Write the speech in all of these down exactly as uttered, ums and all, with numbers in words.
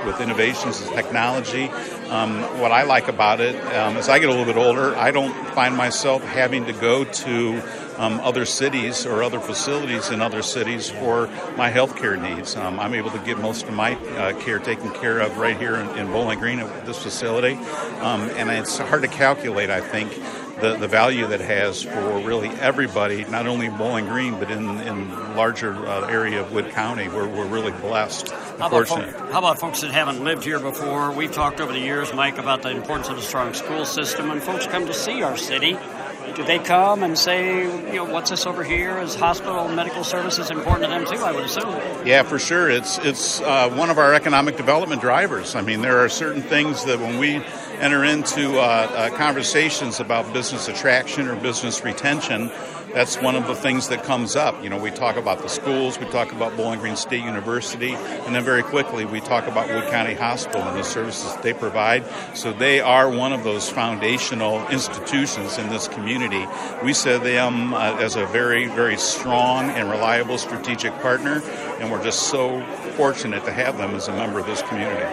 with innovations and technology. Um, what I like about it, um, as I get a little bit older, I don't find myself having to go to um, other cities or other facilities in other cities for my healthcare needs. Um, I'm able to get most of my uh, care taken care of right here in, in Bowling Green at this facility. Um, and it's hard to calculate, I think, the, the value that has for really everybody, not only in Bowling Green, but in in larger uh, area of Wood County. We're, we're really blessed and how about, fortunate. folk, how about folks that haven't lived here before? We've talked over the years, Mike, about the importance of a strong school system, and folks come to see our city. Do they come and say, you know, what's this over here? Is hospital medical services important to them too, I would assume? Yeah, for sure. It's it's uh, one of our economic development drivers. I mean, there are certain things that when we enter into uh, uh, conversations about business attraction or business retention, that's one of the things that comes up. You know, we talk about the schools, we talk about Bowling Green State University, and then very quickly we talk about Wood County Hospital and the services they provide. So they are one of those foundational institutions in this community. We see them uh, as a very, very strong and reliable strategic partner, and we're just so fortunate to have them as a member of this community.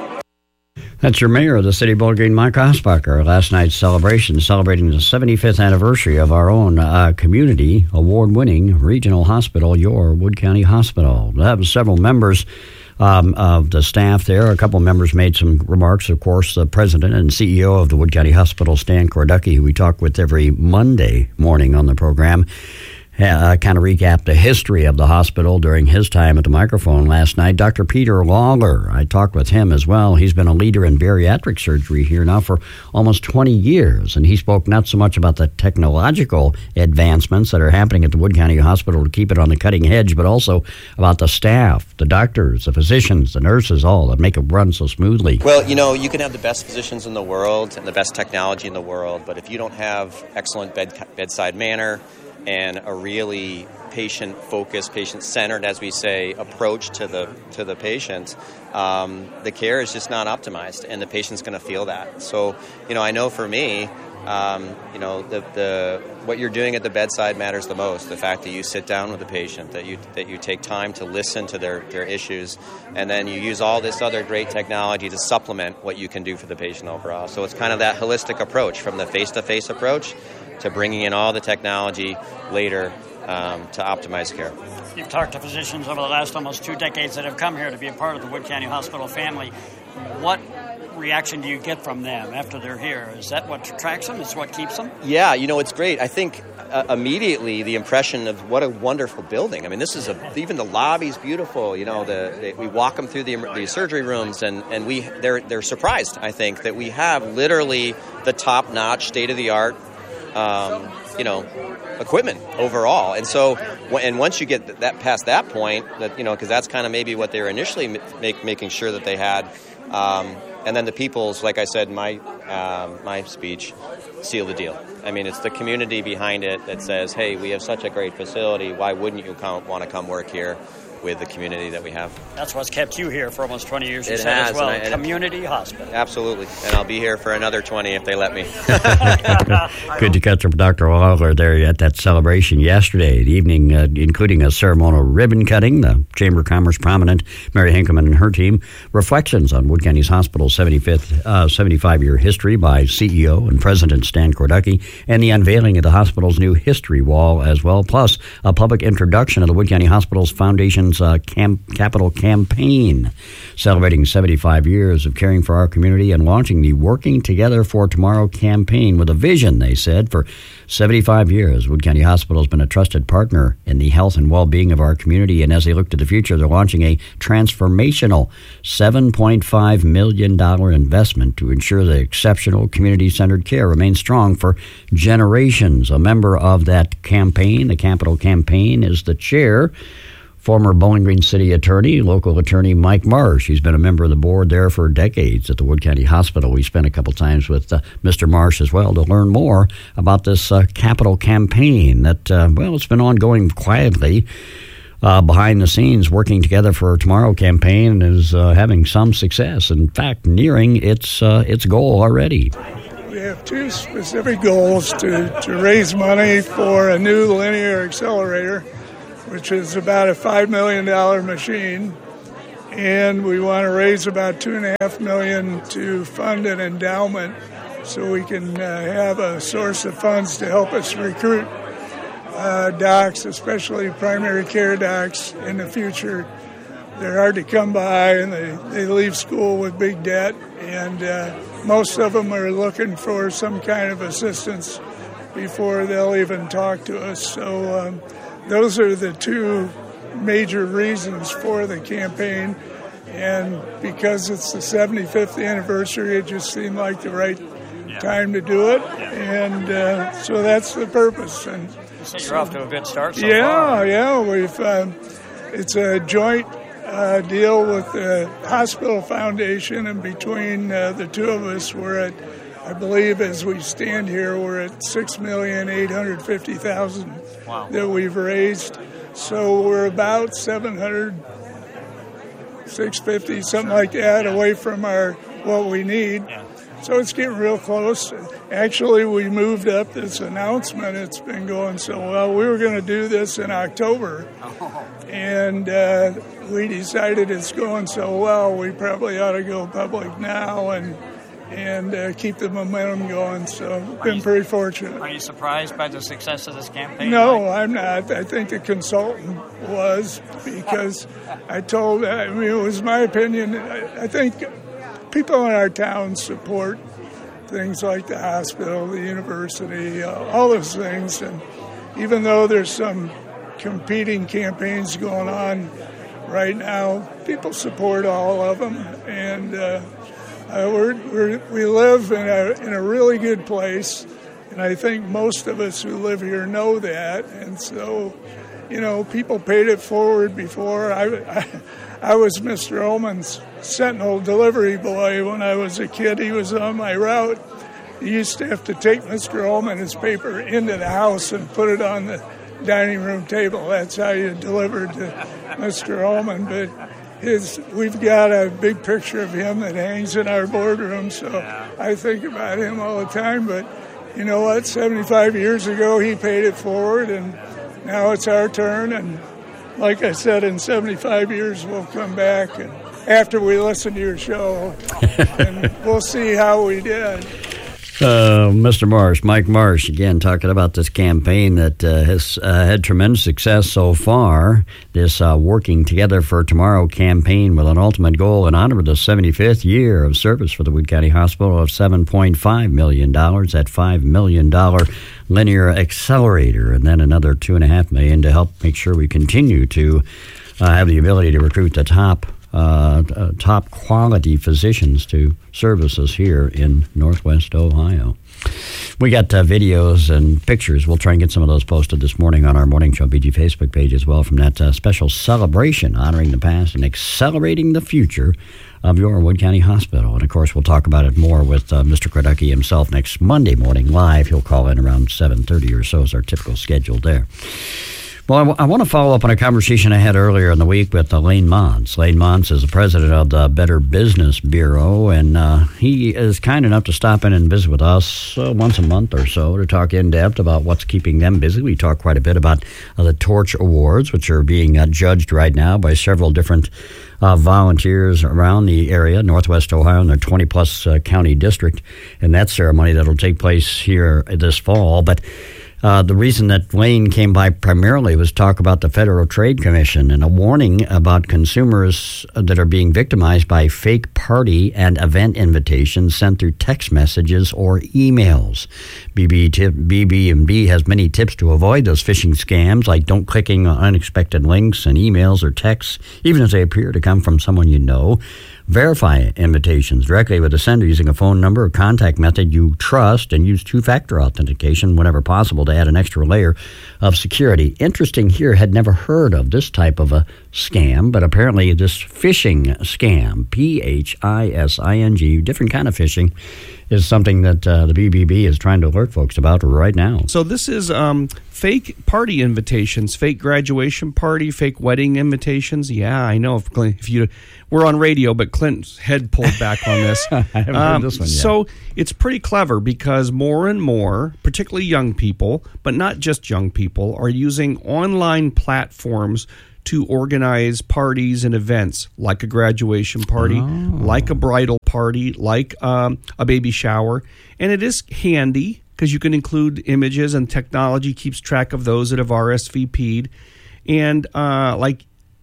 That's your mayor of the city of Bowling Green, Mike Osbacher. Last night's celebration, celebrating the seventy-fifth anniversary of our own uh, community award-winning regional hospital, your Wood County Hospital. That was several members um, of the staff there. A couple members made some remarks. Of course, the president and C E O of the Wood County Hospital, Stan Korducky, who we talk with every Monday morning on the program, Uh, kind of recap the history of the hospital during his time at the microphone last night. Doctor Peter Lawler, I talked with him as well. He's been a leader in bariatric surgery here now for almost twenty years, and he spoke not so much about the technological advancements that are happening at the Wood County Hospital to keep it on the cutting edge, but also about the staff, the doctors, the physicians, the nurses, all that make it run so smoothly. Well, you know, you can have the best physicians in the world and the best technology in the world, but if you don't have excellent bed, bedside manner and a really patient-focused, patient-centered, as we say, approach to the to the patient, um, the care is just not optimized, and the patient's going to feel that. So, you know, I know for me, um, you know, the the what you're doing at the bedside matters the most. The fact that you sit down with the patient, that you that you take time to listen to their, their issues, and then you use all this other great technology to supplement what you can do for the patient overall. So it's kind of that holistic approach, from the face-to-face approach to bringing in all the technology later um, to optimize care. You've talked to physicians over the last almost two decades that have come here to be a part of the Wood County Hospital family. What reaction do you get from them after they're here? Is that what attracts them? Is what keeps them? Yeah, you know, it's great. I think uh, immediately the impression of what a wonderful building. I mean, this is a, even the lobby's beautiful. You know, the, the we walk them through the, the surgery rooms, and, and we they're they're surprised, I think, that we have literally the top-notch, state-of-the-art Um, you know, equipment overall. And so, and once you get that past that point, that, you know, because that's kind of maybe what they were initially make, making sure that they had. Um, and then the people's, like I said in my, um, my speech, seal the deal. I mean, it's the community behind it that says, hey, we have such a great facility. Why wouldn't you come, want to come work here with the community that we have? That's what's kept you here for almost twenty years, you it said has, as well. and I, and Community hospital. Absolutely. And I'll be here for another twenty if they let me. Good to catch up with Doctor Lawler there at that celebration yesterday, the evening, uh, including a ceremonial ribbon cutting. The Chamber of Commerce prominent, Mary Hinkelman and her team, reflections on Wood County's hospital's seventy-fifth, uh, seventy-five-year history by C E O and President Stan Korducky, and the unveiling of the hospital's new history wall as well, plus a public introduction of the Wood County Hospital's Foundation Uh, Camp, Capital Campaign, celebrating seventy-five years of caring for our community and launching the Working Together for Tomorrow campaign with a vision, they said. For seventy-five years, Wood County Hospital has been a trusted partner in the health and well-being of our community, and as they look to the future, they're launching a transformational seven point five million dollars investment to ensure that exceptional community-centered care remains strong for generations. A member of that campaign, the Capital Campaign, is the chair, former Bowling Green City Attorney, local attorney Mike Marsh. He's been a member of the board there for decades at the Wood County Hospital. We spent a couple times with uh, Mister Marsh as well to learn more about this uh, capital campaign that, uh, well, it's been ongoing quietly uh, behind the scenes. Working Together for Tomorrow campaign is uh, having some success. In fact, nearing its uh, its goal already. We have two specific goals: to, to raise money for a new linear accelerator, which is about a five million dollars machine, and we want to raise about two and a half million to fund an endowment so we can uh, have a source of funds to help us recruit uh, docs, especially primary care docs in the future. They're hard to come by, and they, they leave school with big debt, and uh, most of them are looking for some kind of assistance before they'll even talk to us. So um, those are the two major reasons for the campaign, and because it's the seventy-fifth anniversary, it just seemed like the right yeah. time to do it, yeah. and uh, so that's the purpose. And so you're off to a good start so yeah, far. Yeah, we've um, it's a joint uh, deal with the Hospital Foundation, and between uh, the two of us, we're at, I believe, as we stand here, we're at six million eight hundred fifty thousand wow. that we've raised. So we're about seven hundred, six fifty, something like that, away from our what we need. Yeah. So it's getting real close. Actually, we moved up this announcement. It's been going so well. We were going to do this in October, oh. and uh, we decided it's going so well, we probably ought to go public now and and uh, keep the momentum going. So I've been pretty fortunate. Are you surprised by the success of this campaign? No, Mike? I'm not. I think the consultant was, because I told, I mean, it was my opinion. I, I think people in our town support things like the hospital, the university, uh, all those things. And even though there's some competing campaigns going on right now, people support all of them. And uh, Uh, we're, we're, we live in a in a really good place, and I think most of us who live here know that. And so, you know, people paid it forward before. I, I, I was Mister Ullman's Sentinel delivery boy when I was a kid. He was on my route. He used to have to take Mister Ullman his paper into the house and put it on the dining room table. That's how you delivered to Mister Ullman. But His, we've got a big picture of him that hangs in our boardroom, so yeah. I think about him all the time. But you know what? seventy-five years ago, he paid it forward, and now it's our turn. And like I said, in seventy-five years, we'll come back and after we listen to your show, and we'll see how we did. Uh, Mister Marsh, Mike Marsh, again, talking about this campaign that uh, has uh, had tremendous success so far. This uh, Working Together for Tomorrow campaign with an ultimate goal in honor of the seventy-fifth year of service for the Wood County Hospital of seven point five million dollars, that five million dollars linear accelerator, and then another two point five million dollars to help make sure we continue to uh, have the ability to recruit the top Uh, uh, top quality physicians to service us here in Northwest Ohio. We got uh, videos and pictures. We'll try and get some of those posted this morning on our Morning Show B G Facebook page as well, from that uh, special celebration honoring the past and accelerating the future of your Wood County Hospital. And, of course, we'll talk about it more with uh, Mister Kraducky himself next Monday morning live. He'll call in around seven thirty or so is our typical schedule there. Well, I, w- I want to follow up on a conversation I had earlier in the week with uh, Lane Mons. Lane Mons is the president of the Better Business Bureau, and uh, he is kind enough to stop in and visit with us uh, once a month or so to talk in depth about what's keeping them busy. We talk quite a bit about uh, the Torch Awards, which are being uh, judged right now by several different uh, volunteers around the area, Northwest Ohio, and their twenty-plus uh, county district, and that ceremony that will take place here this fall. But Uh, the reason that Lane came by primarily was talk about the Federal Trade Commission and a warning about consumers that are being victimized by fake party and event invitations sent through text messages or emails. B B and B has many tips to avoid those phishing scams, like don't clicking on unexpected links and emails or texts, even if they appear to come from someone you know. Verify invitations directly with the sender using a phone number or contact method you trust, and use two-factor authentication whenever possible to add an extra layer of security. Interesting here, had never heard of this type of a scam, but apparently this phishing scam, P H I S I N G, different kind of phishing, is something that uh, the B B B is trying to alert folks about right now. So this is um, fake party invitations, fake graduation party, fake wedding invitations. Yeah, I know. If, if you we're on radio, but Clint's head pulled back on this. I haven't um, heard this one yet. So it's pretty clever because more and more, particularly young people, but not just young people, are using online platforms to organize parties and events like a graduation party, Oh. like a bridal party, like um, a baby shower. And it is handy because you can include images, and technology keeps track of those that have R S V P'd. And uh, like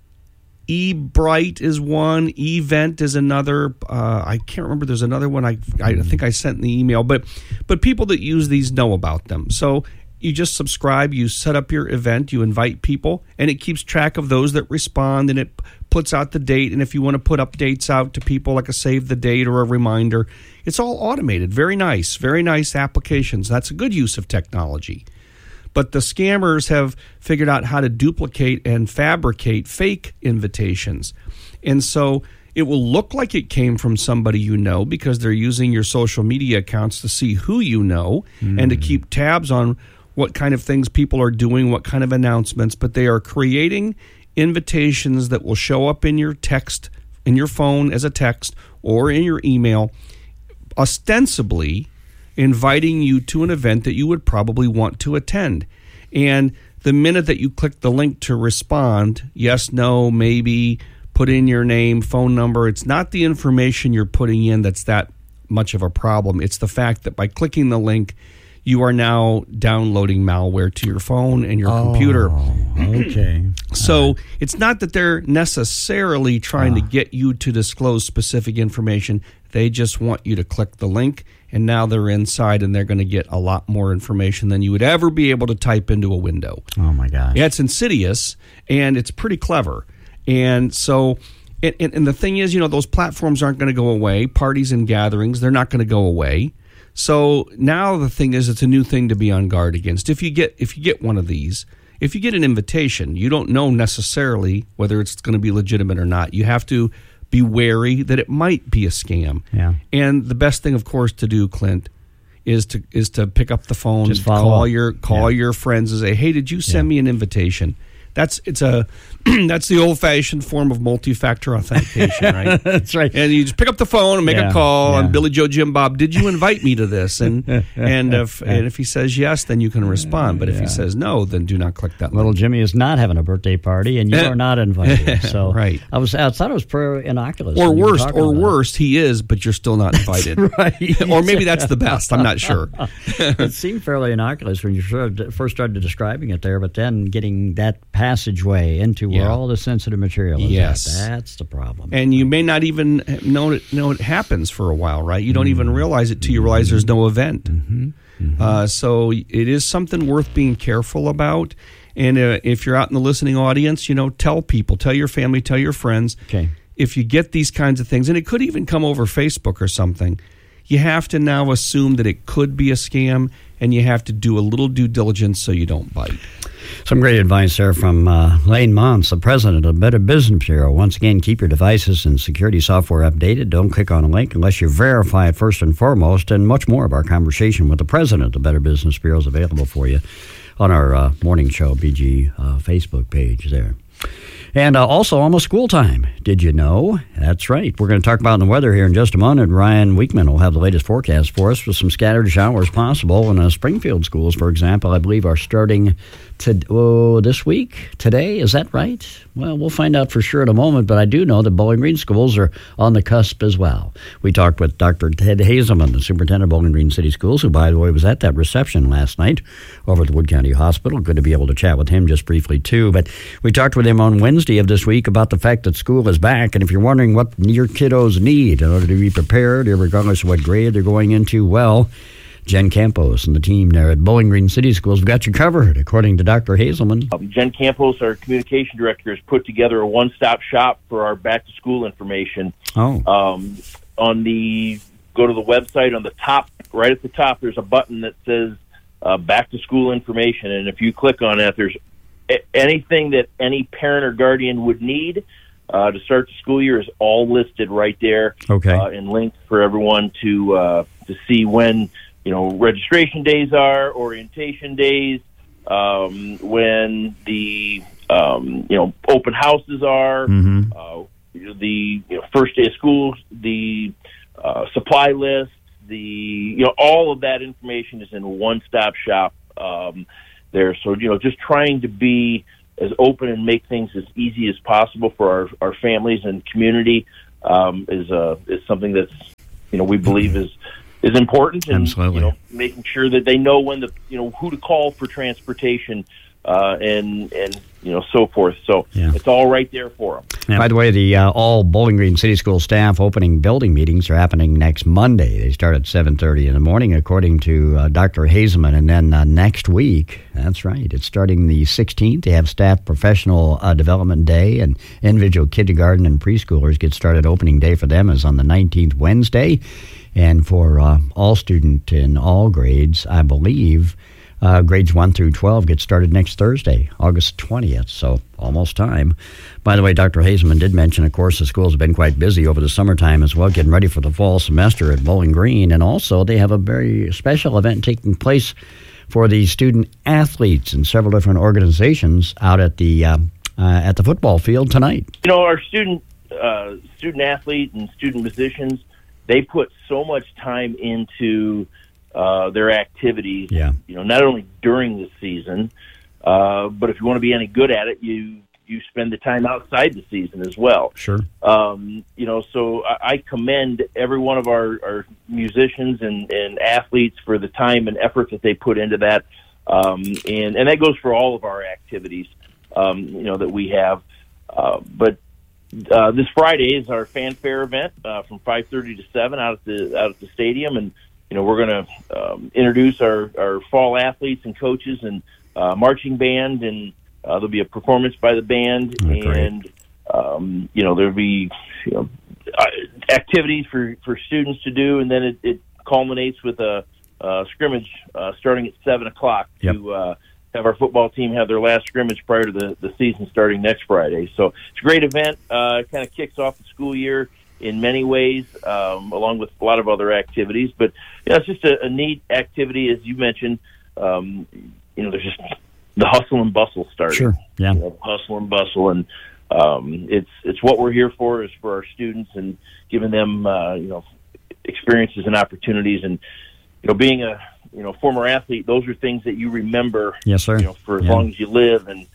eBright is one, eVent is another. Uh, I can't remember. There's another one I I think I sent in the email. But but people that use these know about them. So you just subscribe, you set up your event, you invite people, and it keeps track of those that respond, and it puts out the date. And if you want to put updates out to people, like a save the date or a reminder, it's all automated. Very nice, very nice applications. That's a good use of technology. But the scammers have figured out how to duplicate and fabricate fake invitations. And so it will look like it came from somebody you know because they're using your social media accounts to see who you know mm. and to keep tabs on what kind of things people are doing, what kind of announcements. But they are creating invitations that will show up in your text, in your phone as a text, or in your email, ostensibly inviting you to an event that you would probably want to attend. And the minute that you click the link to respond, yes, no, maybe, put in your name, phone number, it's not the information you're putting in that's that much of a problem. It's the fact that by clicking the link, you are now downloading malware to your phone and your oh, computer. Okay. So right. It's not that they're necessarily trying uh. to get you to disclose specific information. They just want you to click the link, and now they're inside, and they're going to get a lot more information than you would ever be able to type into a window. Oh, my gosh. Yeah, it's insidious, and it's pretty clever. And so, and, and the thing is, you know, those platforms aren't going to go away. Parties and gatherings, they're not going to go away. So now the thing is, it's a new thing to be on guard against. If you get if you get one of these, if you get an invitation, you don't know necessarily whether it's going to be legitimate or not. You have to be wary that it might be a scam. Yeah. And the best thing, of course, to do, Clint, is to is to pick up the phone, Just follow call up. your call Yeah. your friends and say, "Hey, did you send Yeah. me an invitation?" That's it's a that's the old-fashioned form of multi-factor authentication, right? That's right. And you just pick up the phone and make Yeah, a call, yeah. and Billy Joe Jim Bob, did you invite me to this? And and if and if he says yes, then you can respond. But if Yeah. he says no, then do not click that Little link. Jimmy is not having a birthday party, and you are not invited. So Right. I was I thought it was per innocuous. Or when you were worst, talking or about it. worst, he is, but you're still not invited. Right. Or maybe that's the best. I'm not sure. It seemed fairly innocuous when you sort of first started describing it there, but then getting that passageway into where Yeah. all the sensitive material is Yes. at, that's the problem. And you may not even know it, know it happens for a while, right? You don't even realize it till you realize there's no event. Mm-hmm. Mm-hmm. Uh, so it is something worth being careful about. And uh, if you're out in the listening audience, you know, tell people, tell your family, tell your friends. Okay. If you get these kinds of things, and it could even come over Facebook or something, you have to now assume that it could be a scam, and you have to do a little due diligence so you don't bite. Some great advice there from uh, Lane Mons, the president of Better Business Bureau. Once again, keep your devices and security software updated. Don't click on a link unless you verify it first and foremost. And much more of our conversation with the president of Better Business Bureau is available for you on our uh, morning show B G uh, Facebook page there. And uh, also, almost school time. Did you know? That's right. We're going to talk about the weather here in just a moment. Ryan Weekman will have the latest forecast for us with some scattered showers possible. And uh, Springfield schools, for example, I believe are starting to oh, this week, today. Is that right? Well, we'll find out for sure in a moment. But I do know that Bowling Green schools are on the cusp as well. We talked with Doctor Ted Hazelman, the superintendent of Bowling Green City Schools, who, by the way, was at that reception last night over at the Wood County Hospital. Good to be able to chat with him just briefly, too. But we talked with him on Wednesday of this week about the fact that school is back. And if you're wondering what your kiddos need in order to be prepared, regardless of what grade they're going into, well, Jen Campos and the team there at Bowling Green City Schools have got you covered, according to Doctor Hazelman. Um, Jen Campos, our communication director, has put together a one-stop shop for our back-to-school information. Oh. Um, on the go to the website, on the top, right at the top, there's a button that says uh, back-to-school information, and if you click on that, there's a- anything that any parent or guardian would need uh, to start the school year is all listed right there. Okay. Uh, and linked for everyone to uh, to see when, you know, registration days are, orientation days, um, when the, um, you know, open houses are, Mm-hmm. uh, the you know, first day of school, the uh, supply list, the, you know, all of that information is in a one-stop shop um, there. So, you know, just trying to be as open and make things as easy as possible for our, our families and community um, is uh, is something that's, you know, we believe is is important. And, Absolutely. You know, making sure that they know when the, you know, who to call for transportation uh, and and you know, so forth. So yeah. it's all right there for them. Yeah. By the way, the uh, all Bowling Green City School staff opening building meetings are happening next Monday. They start at seven thirty in the morning, according to uh, Doctor Hazeman. And then uh, next week, that's right, it's starting the sixteenth. They have staff professional uh, development day, and individual kindergarten and preschoolers get started. Opening day for them is on the nineteenth, Wednesday. And for uh, all student in all grades, I believe, Uh, grades one through twelve get started next Thursday, August twentieth, so almost time. By the way, Doctor Hazeman did mention, of course, the schools have been quite busy over the summertime as well, getting ready for the fall semester at Bowling Green, and also they have a very special event taking place for the student athletes in several different organizations out at the uh, uh, at the football field tonight. You know, our student uh, student athlete and student musicians, they put so much time into Uh, their activities, yeah. you know, not only during the season, uh, but if you want to be any good at it, you you spend the time outside the season as well. Sure. Um, you know, so I, I commend every one of our, our musicians and, and athletes for the time and effort that they put into that, um, and and that goes for all of our activities, um, you know, that we have. Uh, but uh, this Friday is our fanfare event uh, from five thirty to seven out at the out at the stadium, and you know, we're going to um, introduce our, our fall athletes and coaches and uh, marching band, and uh, there'll be a performance by the band, oh, and um, you know, there'll be you know activities for, for students to do, and then it, it culminates with a, a scrimmage uh, starting at seven o'clock yep. to uh, have our football team have their last scrimmage prior to the, the season starting next Friday. So it's a great event. Uh, it kind of kicks off the school year in many ways, um, along with a lot of other activities. But you know, it's just a, a neat activity, as you mentioned. Um, you know, there's just the hustle and bustle starting. Sure, yeah. You know, hustle and bustle, and um, it's it's what we're here for, is for our students and giving them uh, you know experiences and opportunities. And you know, being a you know former athlete, those are things that you remember. Yes, sir. You know, for as yeah. long as you live, and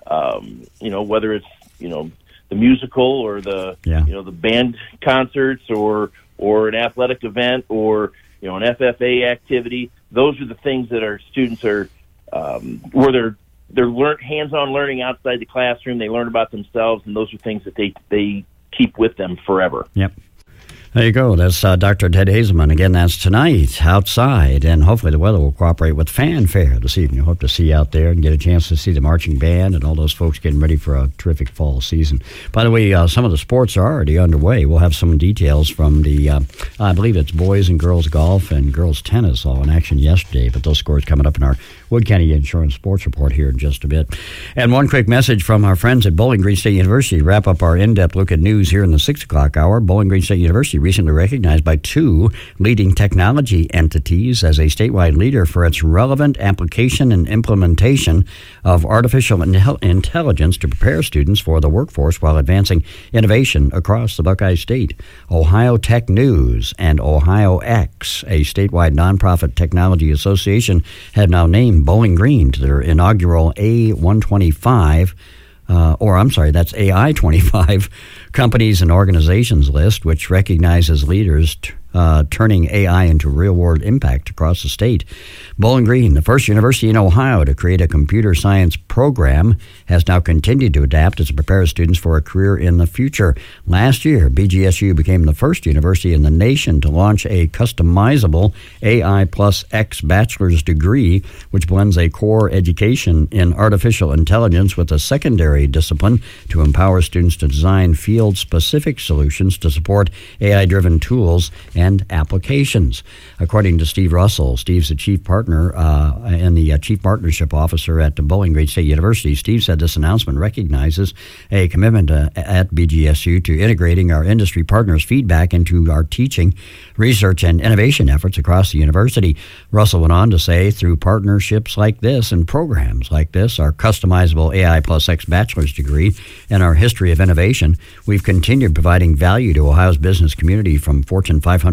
um, you know, whether it's you know. the musical or the yeah. you know the band concerts or or an athletic event or you know an F F A activity. Those are the things that our students are um, where they're they're learn hands-on learning outside the classroom. They learn about themselves, and those are things that they they keep with them forever. Yep. There you go. That's uh, Doctor Ted Hazeman. Again, that's tonight outside, and hopefully the weather will cooperate with fanfare this evening. Hope to see you out there and get a chance to see the marching band and all those folks getting ready for a terrific fall season. By the way, uh, some of the sports are already underway. We'll have some details from the, uh, I believe it's boys and girls golf and girls tennis all in action yesterday, but those scores coming up in our Wood County Insurance Sports Report here in just a bit. And one quick message from our friends at Bowling Green State University to wrap up our in-depth look at news here in the six o'clock hour. Bowling Green State University recently recognized by two leading technology entities as a statewide leader for its relevant application and implementation of artificial intelligence to prepare students for the workforce while advancing innovation across the Buckeye State. Ohio Tech News and Ohio X, a statewide nonprofit technology association, have now named Bowling Green to their inaugural A one twenty-five Uh, or I'm sorry, that's A I twenty-five companies and organizations list, which recognizes leaders t- uh, turning A I into real-world impact across the state. Bowling Green, the first university in Ohio to create a computer science program, has now continued to adapt as it prepares students for a career in the future. Last year, B G S U became the first university in the nation to launch a customizable A I plus X bachelor's degree, which blends a core education in artificial intelligence with a secondary discipline to empower students to design field-specific solutions to support A I-driven tools and applications. According to Steve Russell, Steve's the chief partner uh, and the uh, chief partnership officer at the Bowling Green State University. Steve said this announcement recognizes a commitment uh, at B G S U to integrating our industry partners' feedback into our teaching, research, and innovation efforts across the university. Russell went on to say, through partnerships like this and programs like this, our customizable A I plus X bachelor's degree, and our history of innovation, we've continued providing value to Ohio's business community, from Fortune five hundred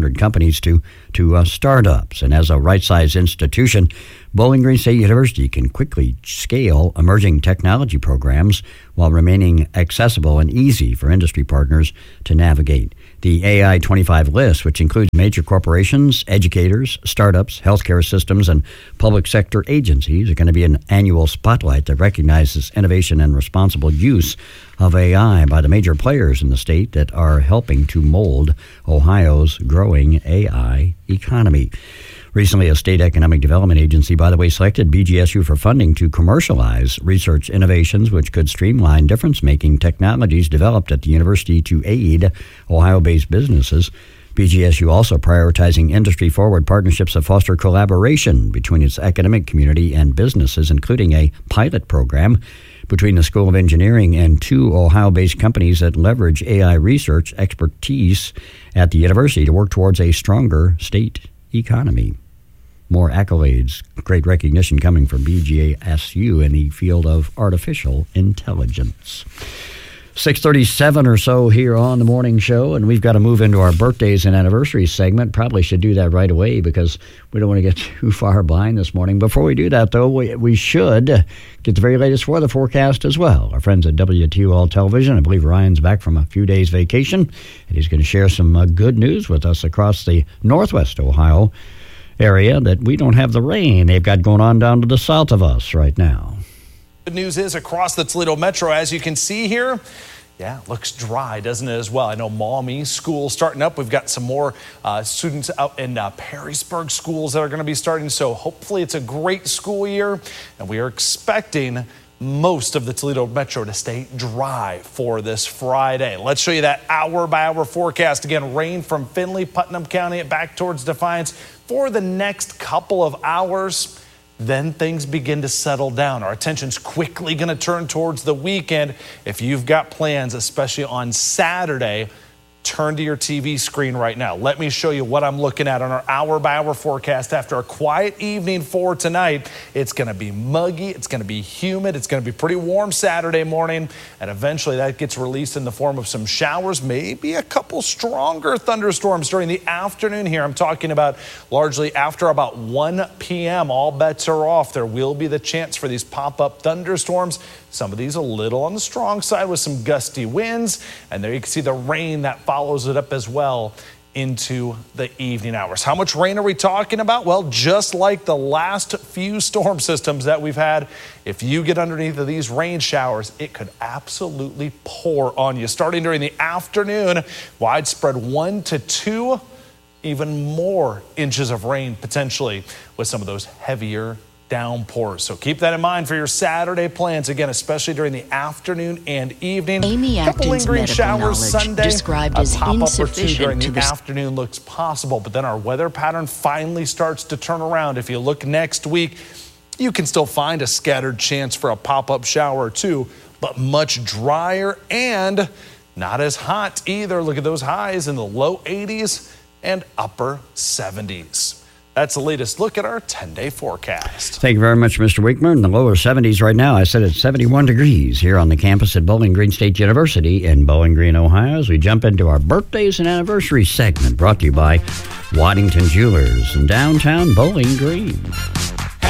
hundred companies to, to uh, startups. And as a right-sized institution, Bowling Green State University can quickly scale emerging technology programs while remaining accessible and easy for industry partners to navigate. The A I twenty-five list, which includes major corporations, educators, startups, healthcare systems, and public sector agencies, are going to be an annual spotlight that recognizes innovation and responsible use of A I by the major players in the state that are helping to mold Ohio's growing A I economy. Recently, a state economic development agency, by the way, selected B G S U for funding to commercialize research innovations which could streamline difference-making technologies developed at the university to aid Ohio-based businesses. B G S U also prioritizing industry-forward partnerships that foster collaboration between its academic community and businesses, including a pilot program between the School of Engineering and two Ohio-based companies that leverage A I research expertise at the university to work towards a stronger state economy. More accolades, great recognition coming from B G S U in the field of artificial intelligence. six thirty-seven or so here on the morning show, and we've got to move into our birthdays and anniversaries segment. Probably should do that right away because we don't want to get too far behind this morning. Before we do that, though, we, we should get the very latest weather forecast as well. Our friends at W T O L Television, I believe Ryan's back from a few days vacation, and he's going to share some uh, good news with us across the northwest Ohio area that we don't have the rain they've got going on down to the south of us right now. Good news is across the Toledo Metro, as you can see here, yeah, it looks dry, doesn't it, as well? I know Maumee School starting up. We've got some more uh, students out in uh, Perrysburg schools that are going to be starting, so hopefully it's a great school year, and we are expecting most of the Toledo Metro to stay dry for this Friday. Let's show you that hour-by-hour forecast. Again, rain from Findlay, Putnam County, back towards Defiance for the next couple of hours. Then things begin to settle down. Our attention's quickly going to turn towards the weekend. If you've got plans, especially on Saturday, turn to your T V screen right now. Let me show you what I'm looking at on our hour-by-hour forecast. After a quiet evening for tonight, it's going to be muggy, it's going to be humid, it's going to be pretty warm Saturday morning, and eventually that gets released in the form of some showers, maybe a couple stronger thunderstorms during the afternoon here. I'm talking about largely after about one p.m. All bets are off. There will be the chance for these pop-up thunderstorms. Some of these a little on the strong side with some gusty winds, and there you can see the rain that follows it up as well into the evening hours. How much rain are we talking about? Well, just like the last few storm systems that we've had, if you get underneath of these rain showers, it could absolutely pour on you. Starting during the afternoon, widespread one to two, even more inches of rain potentially with some of those heavier downpours. So keep that in mind for your Saturday plans, again, especially during the afternoon and evening. Amy Couple Acton's lingering medical showers knowledge Sunday, described a as pop-up or two insufficient during to the the afternoon looks possible, but then our weather pattern finally starts to turn around. If you look next week, you can still find a scattered chance for a pop-up shower or two, but much drier and not as hot either. Look at those highs in the low eighties and upper seventies. That's the latest look at our ten-day forecast. Thank you very much, Mister Wickmer. In the lower seventies right now. I said it's seventy-one degrees here on the campus at Bowling Green State University in Bowling Green, Ohio, as we jump into our birthdays and anniversaries segment brought to you by Waddington Jewelers in downtown Bowling Green.